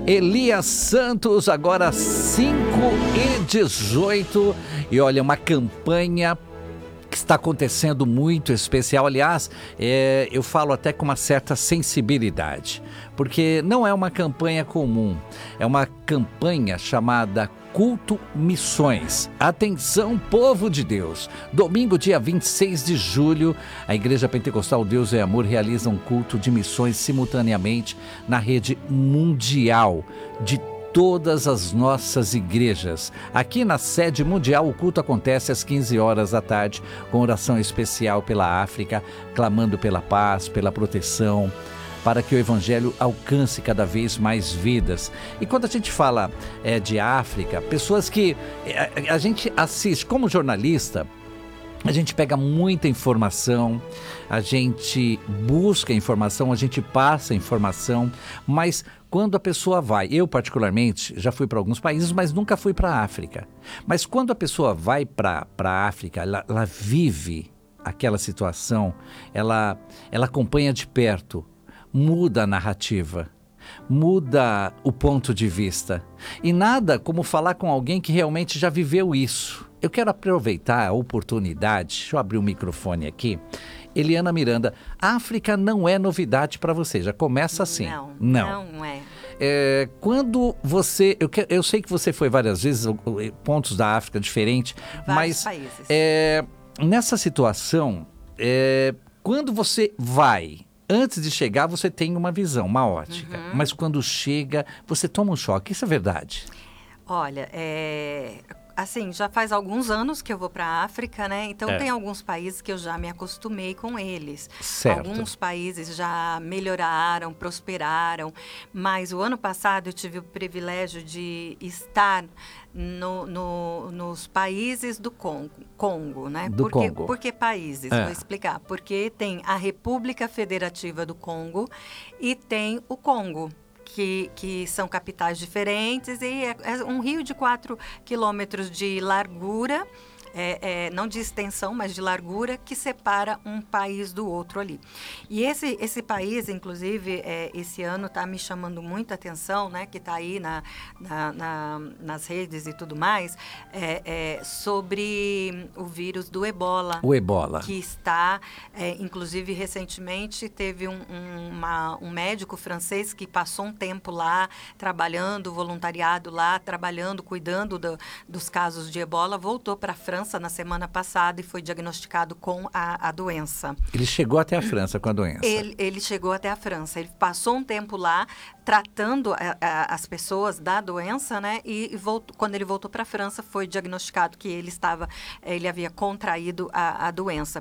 Elias Santos, agora 5h18. E olha, uma campanha que está acontecendo muito especial. Aliás, eu falo até com uma certa sensibilidade, porque não é uma campanha comum, é uma campanha chamada Culto Missões. Atenção, povo de Deus! Domingo, dia 26 de julho, a Igreja Pentecostal Deus é Amor realiza um culto de missões simultaneamente na rede mundial de todas as nossas igrejas. Aqui na sede mundial, o culto acontece às 15 horas da tarde, com oração especial pela África, clamando pela paz, pela proteção, para que o Evangelho alcance cada vez mais vidas. E quando a gente fala de África, pessoas que a gente assiste como jornalista, a gente pega muita informação, a gente busca informação, a gente passa informação, mas quando a pessoa vai, eu particularmente já fui para alguns países, mas nunca fui para a África. Mas quando a pessoa vai para a África, ela vive aquela situação, ela acompanha de perto, muda a narrativa, muda o ponto de vista. E nada como falar com alguém que realmente já viveu isso. Eu quero aproveitar a oportunidade, deixa eu abrir o microfone aqui. Eliana Miranda, África não é novidade para você, já começa assim. Não é. Quando você, eu sei que você foi várias vezes, pontos da África diferentes, Vários mas países. Nessa situação, quando você vai, antes de chegar você tem uma visão, uma ótica, mas quando chega você toma um choque, isso é verdade? Olha, assim, já faz alguns anos que eu vou para a África, né? Então tem alguns países que eu já me acostumei com eles. Certo. Alguns países já melhoraram, prosperaram, mas o ano passado eu tive o privilégio de estar nos países do Congo, né? Congo. Por que países? Vou explicar. Porque tem a República Federativa do Congo e tem o Congo. Que são capitais diferentes e é um rio de 4 quilômetros de largura, não de extensão, mas de largura, que separa um país do outro ali. E esse país, inclusive, esse ano está me chamando muita atenção, né, que está aí nas redes e tudo mais, sobre o vírus do Ebola. O Ebola. Que está, inclusive, recentemente teve um médico francês que passou um tempo lá, trabalhando, voluntariado lá, trabalhando, cuidando dos casos de Ebola, voltou para a França na semana passada e foi diagnosticado com a doença. Ele chegou até a França com a doença? Ele chegou até a França. Ele passou um tempo lá tratando as pessoas da doença, né? E quando ele voltou para a França, foi diagnosticado que ele havia contraído a doença.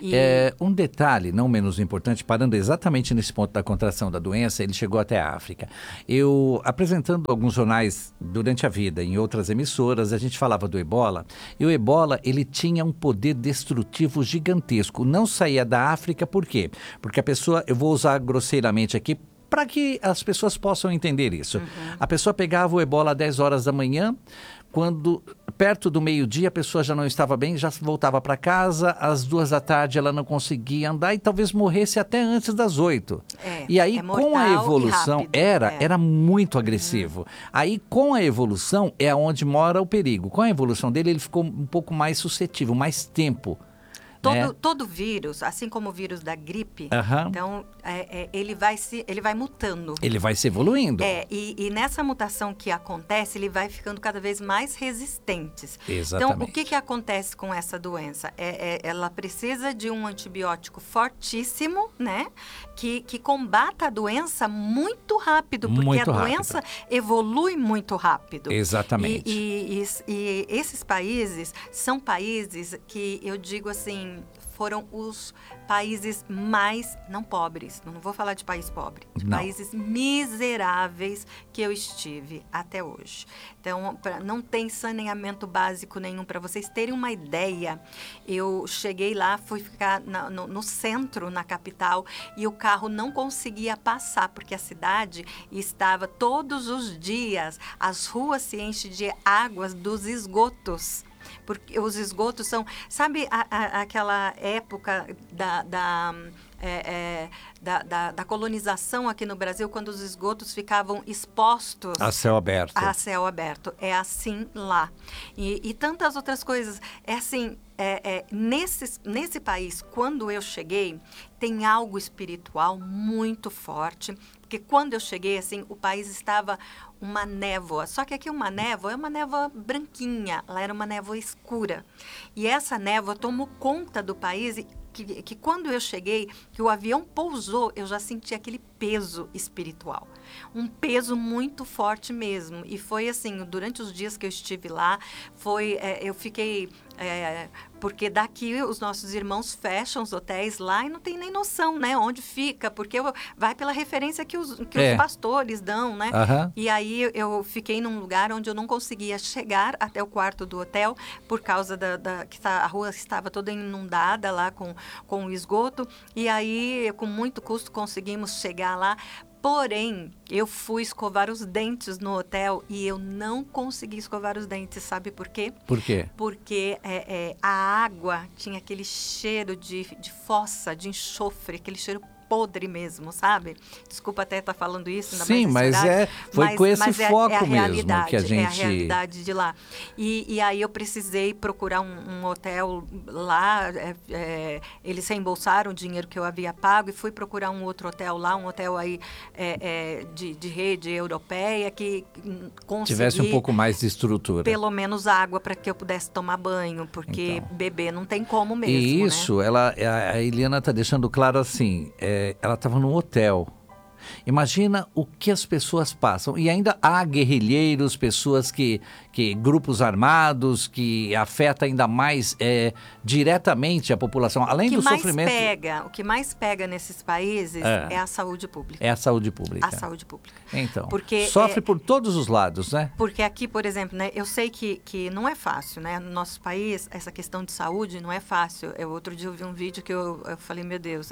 Um detalhe, não menos importante, parando exatamente nesse ponto da contração da doença, ele chegou até a África. Eu, apresentando alguns jornais durante a vida, em outras emissoras, a gente falava do Ebola, e o Ebola, ele tinha um poder destrutivo gigantesco. Não saía da África, por quê? Porque a pessoa, eu vou usar grosseiramente aqui, para que as pessoas possam entender isso. A pessoa pegava o Ebola às 10 horas da manhã, quando perto do meio-dia a pessoa já não estava bem, já voltava para casa, às 2 da tarde ela não conseguia andar e talvez morresse até antes das 8. E aí com a evolução era muito agressivo. Aí com a evolução é onde mora o perigo. Com a evolução dele ele ficou um pouco mais suscetível, mais tempo. Todo vírus, assim como o vírus da gripe, então ele vai mutando. Ele vai se evoluindo. E nessa mutação que acontece, ele vai ficando cada vez mais resistentes. Exatamente. Então, o que acontece com essa doença? Ela precisa de um antibiótico fortíssimo, né? Que combata a doença muito rápido, porque a doença evolui muito rápido. Exatamente. E esses países são países que eu digo assim, foram os países mais, não pobres, não vou falar de país pobre, de países miseráveis que eu estive até hoje. Então, não tem saneamento básico nenhum. Para vocês terem uma ideia, eu cheguei lá, fui ficar no centro, na capital, e o carro não conseguia passar, porque a cidade estava todos os dias, as ruas se enchem de águas dos esgotos. porque os esgotos são... Sabe aquela época da colonização aqui no Brasil, quando os esgotos ficavam expostos... A céu aberto. A céu aberto. É assim lá. E tantas outras coisas. É assim... nesse país, quando eu cheguei, tem algo espiritual muito forte, porque quando eu cheguei, assim, o país estava uma névoa, só que aqui uma névoa é uma névoa branquinha, lá era uma névoa escura, e essa névoa tomou conta do país, que quando eu cheguei, que o avião pousou, eu já senti aquele peso espiritual, um peso muito forte mesmo, e foi assim, durante os dias que eu estive lá, eu fiquei... porque daqui os nossos irmãos fecham os hotéis lá e não tem nem noção, né, onde fica, porque vai pela referência que os pastores dão, né? Uhum. E aí eu fiquei num lugar onde eu não conseguia chegar até o quarto do hotel por causa a rua estava toda inundada lá com o esgoto, e aí com muito custo conseguimos chegar lá. Porém, eu fui escovar os dentes no hotel e eu não consegui escovar os dentes. Sabe por quê? Por quê? Porque a água tinha aquele cheiro de fossa, de enxofre, aquele cheiro podre mesmo, sabe? Desculpa até estar falando isso. Ainda Sim, mais foi com esse foco mesmo que a gente... É a realidade de lá. E aí eu precisei procurar um hotel lá, eles reembolsaram o dinheiro que eu havia pago e fui procurar um outro hotel lá, um hotel aí de rede europeia que consegui... Tivesse um pouco mais de estrutura. Pelo menos água para que eu pudesse tomar banho, porque beber não tem como mesmo, e isso, né? A Eliana está deixando claro assim... ela estava num hotel. Imagina o que as pessoas passam. E ainda há guerrilheiros, pessoas grupos armados, que afeta ainda mais diretamente a população, além do sofrimento. O que mais pega nesses países é a saúde pública. É a saúde pública. A saúde pública. Então, porque sofre por todos os lados, né? Porque aqui, por exemplo, né, eu sei que não é fácil, né? No nosso país, essa questão de saúde não é fácil. Outro dia eu vi um vídeo que eu falei, meu Deus,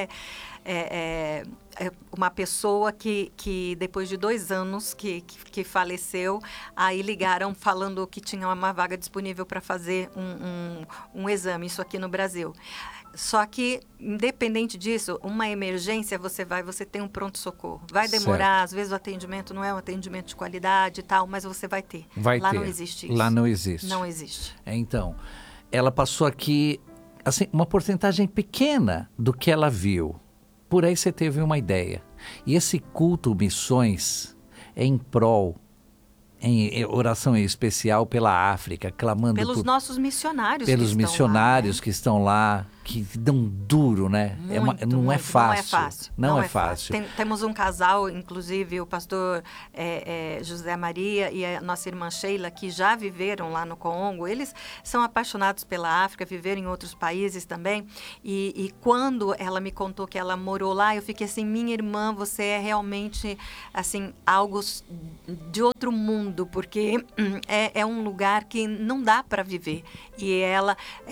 uma pessoa que depois de 2 anos que faleceu, aí ligaram falando que tinha uma vaga disponível para fazer um exame, isso aqui no Brasil. Só que, independente disso, uma emergência, você tem um pronto-socorro. Vai demorar, às vezes o atendimento não é um atendimento de qualidade e tal, mas você vai ter. Lá não existe isso. Lá não existe. Não existe. Então, ela passou aqui, assim, uma porcentagem pequena do que ela viu. Por aí você teve uma ideia. E esse culto missões é em prol, em oração especial pela África, clamando pelos nossos missionários. Pelos missionários que estão lá, que dão duro, né? Não é fácil. Não é fácil. Temos um casal, inclusive o pastor José Maria e a nossa irmã Sheila, que já viveram lá no Congo. Eles são apaixonados pela África, viveram em outros países também. E quando ela me contou que ela morou lá, eu fiquei assim, minha irmã, você é realmente assim, algo de outro mundo, porque é um lugar que não dá para viver. E ela,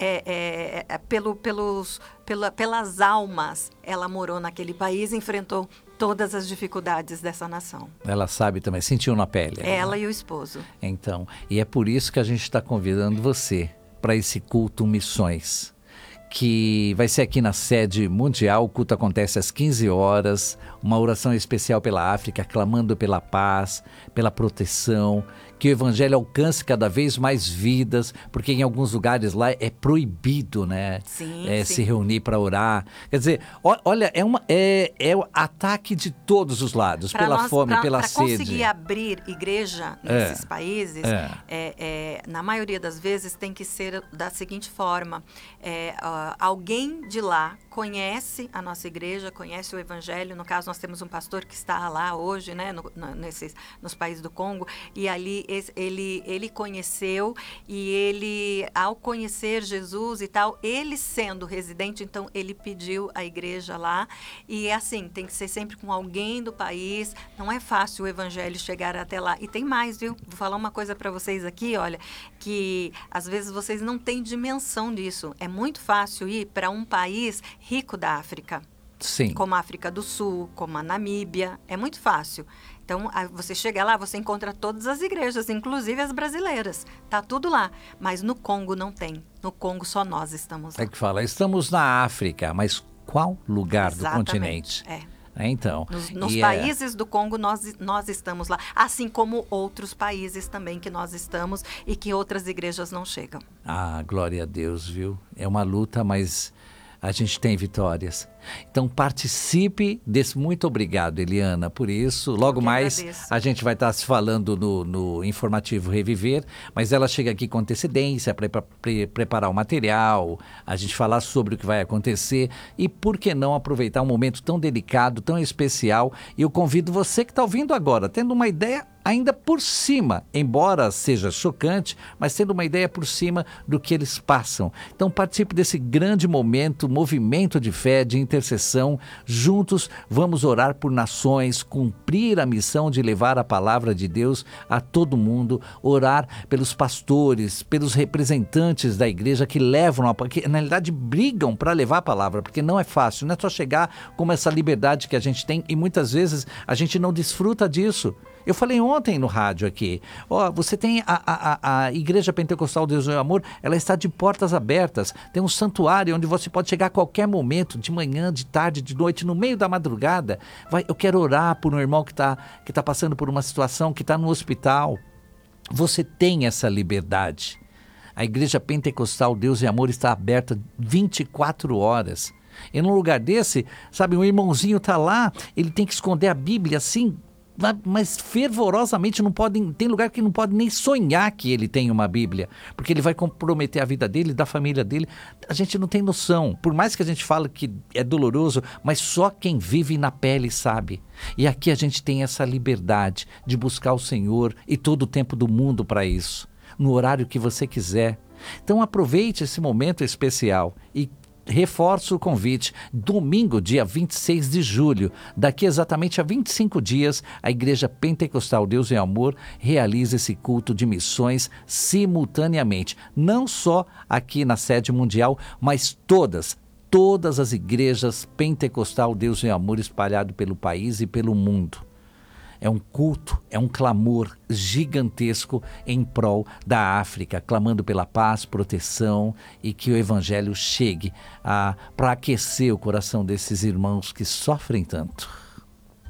pelas almas, ela morou naquele país e enfrentou todas as dificuldades dessa nação. Ela sabe também, sentiu na pele. Ela e o esposo. Então, e é por isso que a gente está convidando você para esse culto Missões, que vai ser aqui na sede mundial. O culto acontece às 15 horas, uma oração especial pela África, clamando pela paz, pela proteção, que o evangelho alcance cada vez mais vidas, porque em alguns lugares lá é proibido, né? Sim. Se reunir para orar. Quer dizer, olha, é o ataque de todos os lados, pela fome, pela sede. Para conseguir abrir igreja nesses países, na maioria das vezes tem que ser da seguinte forma, alguém de lá conhece a nossa igreja, conhece o evangelho. No caso, nós temos um pastor que está lá hoje, né, nos países do Congo, e ali ele conheceu, e ele, ao conhecer Jesus e tal, ele sendo residente, então ele pediu a igreja lá, e assim, tem que ser sempre com alguém do país. Não é fácil o evangelho chegar até lá. E tem mais, viu? Vou falar uma coisa para vocês aqui, olha, que às vezes vocês não têm dimensão disso. É muito fácil ir para um país rico da África. Sim. Como a África do Sul, como a Namíbia. É muito fácil. Então, você chega lá, você encontra todas as igrejas, inclusive as brasileiras. Tá tudo lá. Mas no Congo não tem. No Congo só nós estamos lá. É que fala, estamos na África, mas qual lugar do continente? Então, nos países do Congo nós estamos lá, assim como outros países também que nós estamos e que outras igrejas não chegam. Ah, glória a Deus, viu? É uma luta, mas a gente tem vitórias. Então participe desse. Muito obrigado, Eliana, por isso. Logo mais a gente vai estar se falando no Informativo Reviver, mas ela chega aqui com antecedência para preparar o material, a gente falar sobre o que vai acontecer e por que não aproveitar um momento tão delicado, tão especial. E eu convido você que está ouvindo agora, tendo uma ideia ainda por cima, embora seja chocante, mas tendo uma ideia por cima do que eles passam. Então participe desse grande momento, movimento de fé, de intercessão. Juntos vamos orar por nações, cumprir a missão de levar a palavra de Deus a todo mundo, orar pelos pastores, pelos representantes da igreja que levam, que na realidade brigam para levar a palavra, porque não é fácil, não é só chegar com essa liberdade que a gente tem e muitas vezes a gente não desfruta disso. Eu falei ontem no rádio aqui, você tem a Igreja Pentecostal Deus e Amor, ela está de portas abertas, tem um santuário onde você pode chegar a qualquer momento, de manhã, de tarde, de noite, no meio da madrugada. Eu quero orar por um irmão que tá passando por uma situação, que está no hospital. Você tem essa liberdade. A Igreja Pentecostal Deus e Amor está aberta 24 horas. E num lugar desse, sabe, um irmãozinho está lá, ele tem que esconder a Bíblia assim, mas fervorosamente. Tem lugar que não pode nem sonhar que ele tem uma Bíblia, porque ele vai comprometer a vida dele, da família dele. A gente não tem noção, por mais que a gente fale que é doloroso, mas só quem vive na pele sabe. E aqui a gente tem essa liberdade de buscar o Senhor e todo o tempo do mundo para isso, no horário que você quiser. Então aproveite esse momento especial e reforço o convite. Domingo, dia 26 de julho, daqui exatamente a 25 dias, a Igreja Pentecostal Deus e Amor realiza esse culto de missões simultaneamente. Não só aqui na sede mundial, mas todas as igrejas Pentecostal Deus e Amor espalhado pelo país e pelo mundo. É um culto, é um clamor gigantesco em prol da África, clamando pela paz, proteção e que o Evangelho chegue para aquecer o coração desses irmãos que sofrem tanto.